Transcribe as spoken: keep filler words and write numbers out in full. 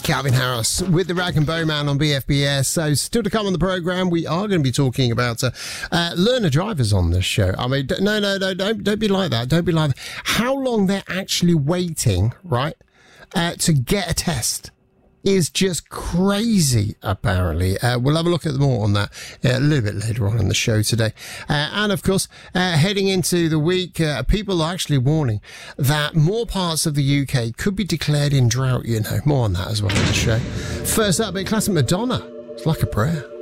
Calvin Harris with the Rag and Bowman on B F B S. So still to come on the programme, we are going to be talking about uh, uh, learner drivers on this show. I mean, no, no, no, don't, don't be like that. Don't be like that. How long they're actually waiting, right, uh, to get a test is just crazy, apparently. Uh, we'll have a look at more on that uh, a little bit later on in the show today. Uh, and, of course, uh, heading into the week, uh, people are actually warning that more parts of the U K could be declared in drought, you know. More on that as well in the show. First up, a bit classic Madonna. It's Like a Prayer.